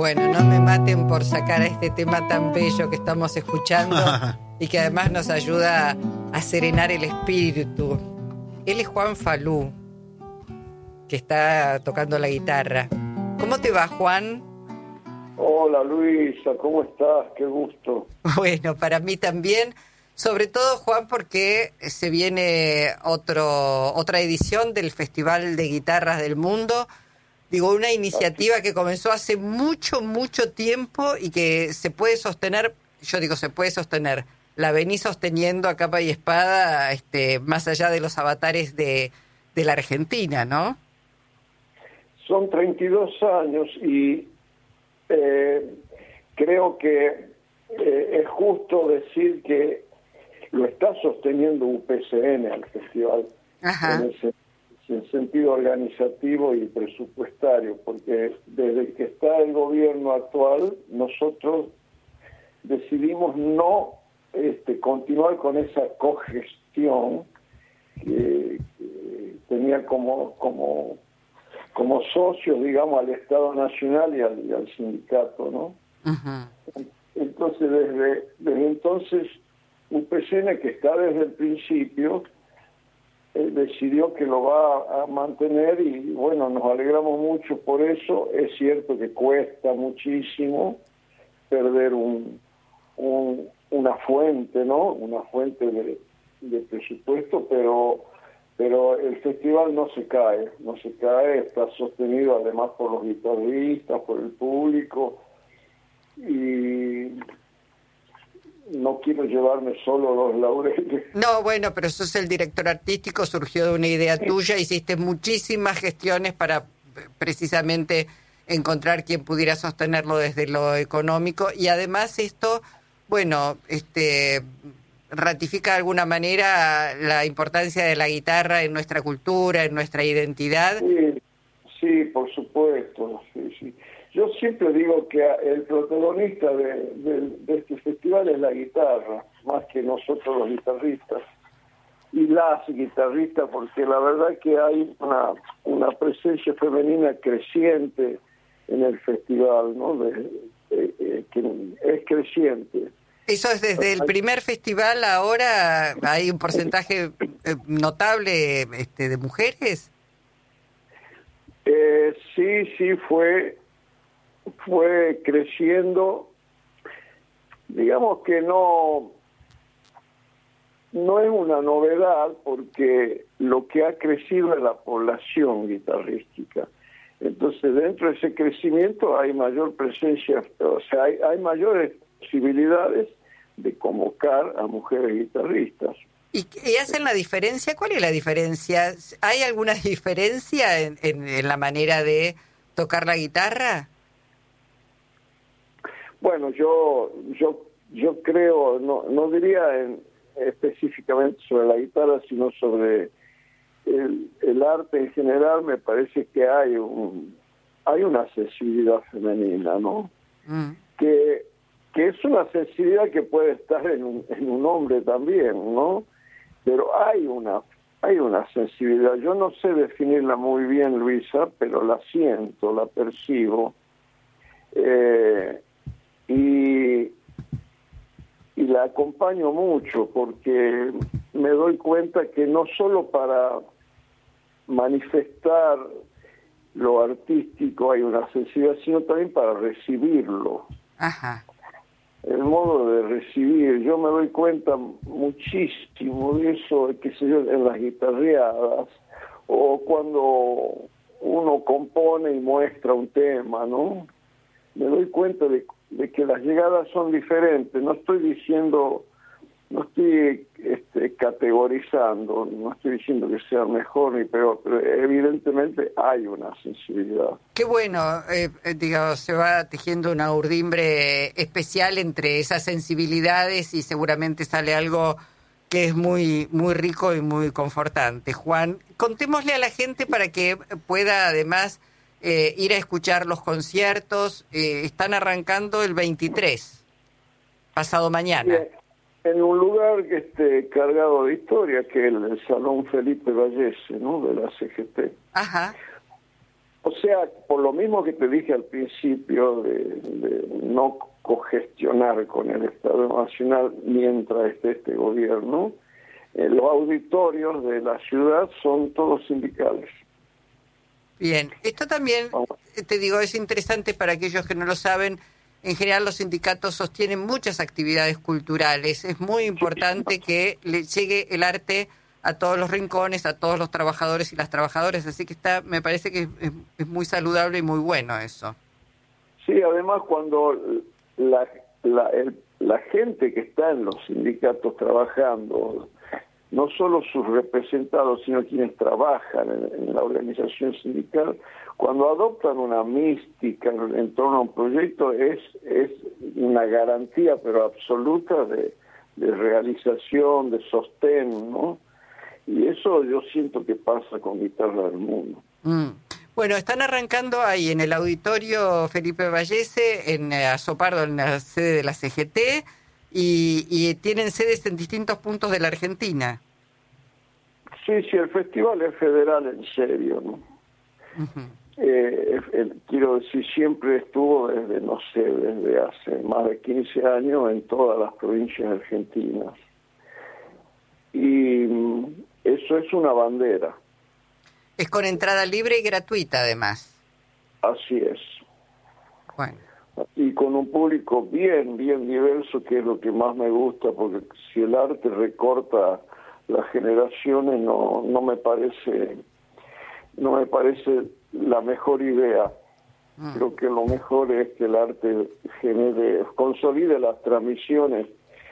Bueno, no me maten por sacar a este tema tan bello que estamos escuchando y que además nos ayuda a serenar el espíritu. Él es Juan Falú, que está tocando la guitarra. ¿Cómo te va, Juan? Hola Luisa, ¿cómo estás? Qué gusto. Bueno, para mí también, sobre todo, Juan, porque se viene otra edición del Festival de Guitarras del Mundo. Digo, una iniciativa que comenzó hace mucho, mucho tiempo y que se puede sostener, yo digo, se puede sostener, la venís sosteniendo a capa y espada, más allá de los avatares de la Argentina, ¿no? Son 32 años y creo que es justo decir que lo está sosteniendo UPCN al festival. Ajá. En el sentido organizativo y presupuestario, porque desde que está el gobierno actual, nosotros decidimos no continuar con esa cogestión que tenía como socios, digamos, al Estado Nacional y al sindicato, ¿no? Uh-huh. Entonces, desde entonces, UPCN, que está desde el principio, decidió que lo va a mantener y bueno, nos alegramos mucho por eso. Es cierto que cuesta muchísimo perder una fuente, ¿no? Una fuente de presupuesto, pero el festival no se cae, está sostenido además por los guitarristas, por el público, y no quiero llevarme solo los laureles. No, bueno, pero sos el director artístico, surgió de una idea tuya, hiciste muchísimas gestiones para precisamente encontrar quien pudiera sostenerlo desde lo económico, y además esto, bueno, ratifica de alguna manera la importancia de la guitarra en nuestra cultura, en nuestra identidad. Sí, por supuesto, sí. Yo siempre digo que el protagonista de este festival es la guitarra, más que nosotros los guitarristas. Y las guitarristas, porque la verdad que hay una presencia femenina creciente en el festival, ¿no? Que es creciente. Eso es desde el primer festival, ahora hay un porcentaje notable de mujeres. Sí, fue creciendo. Digamos que no es una novedad, porque lo que ha crecido es la población guitarrística. Entonces, dentro de ese crecimiento hay mayor presencia, o sea, hay mayores posibilidades de convocar a mujeres guitarristas. ¿Y hacen la diferencia? ¿Cuál es la diferencia? ¿Hay alguna diferencia en la manera de tocar la guitarra? Bueno, yo creo, no diría específicamente sobre la guitarra, sino sobre el arte en general. Me parece que hay una sensibilidad femenina, ¿no? Que es una sensibilidad que puede estar en un hombre también, ¿no? Pero hay una sensibilidad. Yo no sé definirla muy bien, Luisa, pero la siento, la percibo. Y la acompaño mucho, porque me doy cuenta que no solo para manifestar lo artístico hay una sensibilidad, sino también para recibirlo. Ajá. El modo de recibir, yo me doy cuenta muchísimo de eso, qué sé yo, en las guitarreadas, o cuando uno compone y muestra un tema, ¿no? Me doy cuenta de que las llegadas son diferentes. No estoy categorizando, no estoy diciendo que sea mejor ni peor, pero evidentemente hay una sensibilidad. Qué bueno, se va tejiendo una urdimbre especial entre esas sensibilidades y seguramente sale algo que es muy, muy rico y muy confortante. Juan, contémosle a la gente para que pueda además ir a escuchar los conciertos. Están arrancando el 23, pasado mañana. Sí, en un lugar que esté cargado de historia, que es el Salón Felipe Vallese, ¿no? De la CGT. Ajá. O sea, por lo mismo que te dije al principio, de no cogestionar con el Estado Nacional mientras esté este gobierno, los auditorios de la ciudad son todos sindicales. Bien, esto también, te digo, es interesante para aquellos que no lo saben. En general los sindicatos sostienen muchas actividades culturales. Es muy importante que le llegue el arte a todos los rincones, a todos los trabajadores y las trabajadoras. Así que me parece que es muy saludable y muy bueno eso. Sí, además cuando la gente que está en los sindicatos trabajando, no solo sus representados, sino quienes trabajan en la organización sindical, cuando adoptan una mística en torno a un proyecto, es una garantía, pero absoluta, de realización, de sostén, ¿no? Y eso yo siento que pasa con Guitarra del Mundo. Bueno, están arrancando ahí en el auditorio Felipe Vallese, en Azopardo, en la sede de la CGT, y tienen sedes en distintos puntos de la Argentina. Sí, el festival es federal en serio, ¿no? Quiero decir, siempre estuvo desde hace más de 15 años en todas las provincias argentinas. Y eso es una bandera. Es con entrada libre y gratuita, además. Así es. Bueno. Y con un público bien diverso, que es lo que más me gusta, porque si el arte recorta las generaciones, no me parece la mejor idea. Creo que lo mejor es que el arte consolide las transmisiones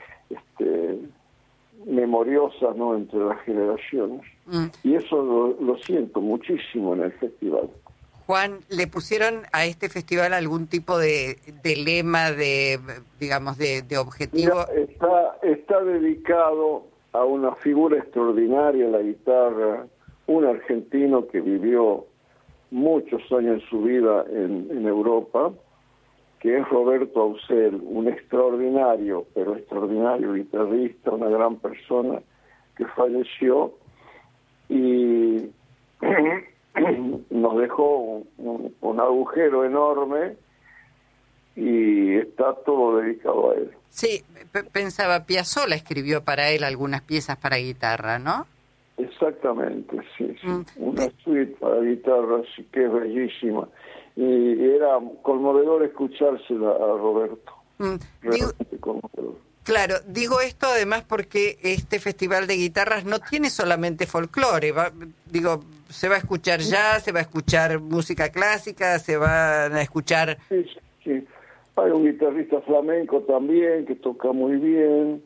memoriosas, ¿no?, entre las generaciones. Y eso lo siento muchísimo en el festival. Juan, ¿le pusieron a este festival algún tipo de lema, de objetivo? Mira, está dedicado a una figura extraordinaria en la guitarra, un argentino que vivió muchos años de su vida en Europa, que es Roberto Ausel, un extraordinario guitarrista, una gran persona que falleció y nos dejó un agujero enorme, y está todo dedicado a él. Sí, pensaba, Piazzolla escribió para él algunas piezas para guitarra, ¿no? Exactamente, sí. Una suite para guitarra, sí, que es bellísima. Y era conmovedor escuchársela a Roberto. Realmente conmovedor. Claro, digo esto además porque este festival de guitarras no tiene solamente folclore. Se va a escuchar jazz, se va a escuchar música clásica, se van a escuchar... Sí. Hay un guitarrista flamenco también que toca muy bien.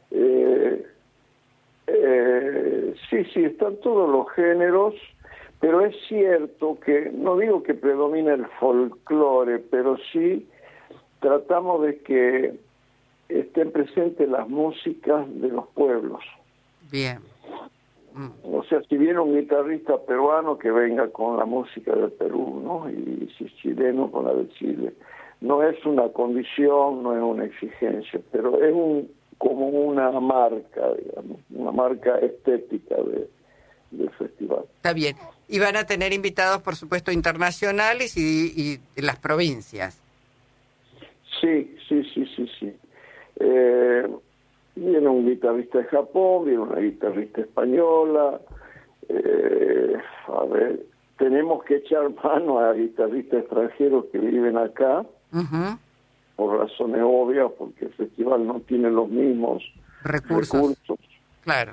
Sí, están todos los géneros, pero es cierto que, no digo que predomina el folclore, pero sí tratamos de que estén presentes las músicas de los pueblos. Bien. O sea, si viene un guitarrista peruano, que venga con la música del Perú, ¿no? Y si es chileno, con la de Chile. No es una condición, no es una exigencia, pero es como una marca, digamos, una marca estética del festival. Está bien. Y van a tener invitados, por supuesto, internacionales y de las provincias. Sí. Viene un guitarrista de Japón, viene una guitarrista española. Tenemos que echar mano a guitarristas extranjeros que viven acá, por razones obvias, porque el festival no tiene los mismos recursos. Claro.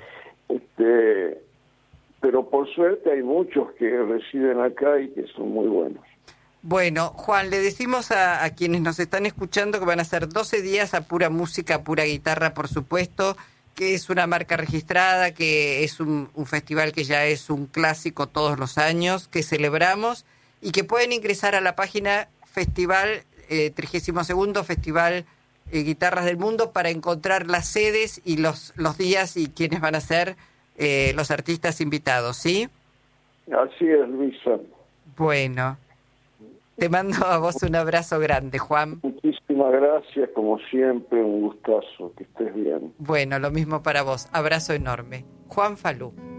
Pero por suerte hay muchos que residen acá y que son muy buenos. Bueno, Juan, le decimos a quienes nos están escuchando que van a ser 12 días a pura música, a pura guitarra, por supuesto, que es una marca registrada, que es un festival que ya es un clásico todos los años, que celebramos, y que pueden ingresar a la página Festival 32º Festival Guitarras del Mundo para encontrar las sedes y los días y quiénes van a ser los artistas invitados, ¿sí? Así es, Luisa. Bueno, te mando a vos un abrazo grande, Juan. Muchísimas gracias, como siempre, un gustazo, que estés bien. Bueno, lo mismo para vos, abrazo enorme. Juan Falú.